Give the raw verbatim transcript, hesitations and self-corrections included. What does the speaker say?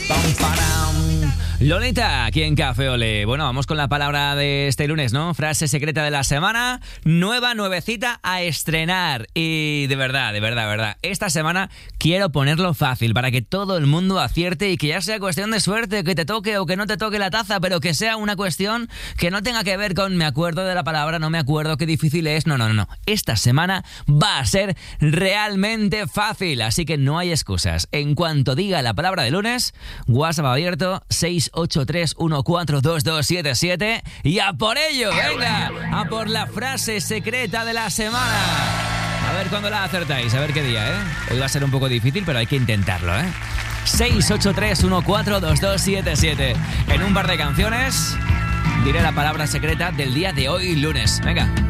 Pam, param. Lolita, aquí en Café Ole. Bueno, vamos con la palabra de este lunes, ¿no? Frase secreta de la semana, nueva, nuevecita a estrenar. Y de verdad, de verdad, de verdad, esta semana quiero ponerlo fácil para que todo el mundo acierte y que ya sea cuestión de suerte, que te toque o que no te toque la taza, pero que sea una cuestión que no tenga que ver con me acuerdo de la palabra, no me acuerdo, qué difícil es. No, no, no, no. Esta semana va a ser realmente fácil, así que no hay excusas. En cuanto diga la palabra de lunes, WhatsApp abierto seis ocho tres uno cuatro dos dos siete siete y a por ello, venga, a por la frase secreta de la semana. A ver cuándo la acertáis, a ver qué día, ¿eh? Hoy va a ser un poco difícil, pero hay que intentarlo, ¿eh? seis ocho tres uno cuatro dos dos siete siete. En un par de canciones diré la palabra secreta del día de hoy, lunes. Venga.